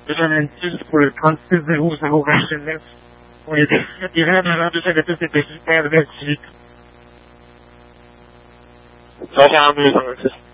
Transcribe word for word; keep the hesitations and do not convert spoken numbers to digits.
Solamente por el antes de usar jugarse oye, te tiran a la noche que te te perder, sí. Ciao ciao, amigos.